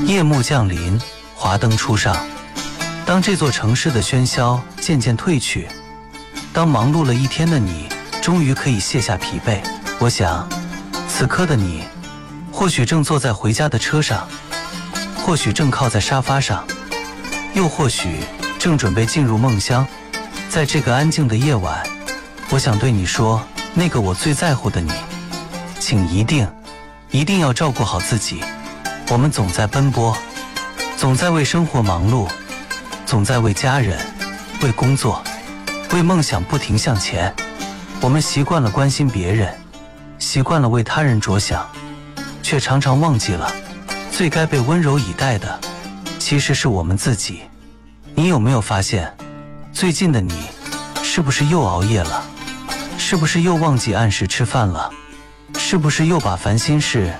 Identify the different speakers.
Speaker 1: 夜幕降临，华灯初上。当这座城市的喧嚣渐渐退去，当忙碌了一天的你终于可以卸下疲惫，我想，此刻的你，或许正坐在回家的车上，或许正靠在沙发上，又或许正准备进入梦乡。在这个安静的夜晚，我想对你说，那个我最在乎的你，请一定要照顾好自己。我们总在奔波，总在为生活忙碌，总在为家人、为工作、为梦想不停向前。我们习惯了关心别人，习惯了为他人着想，却常常忘记了，最该被温柔以待的，其实是我们自己。你有没有发现，最近的你，是不是又熬夜了？是不是又忘记按时吃饭了？是不是又把烦心事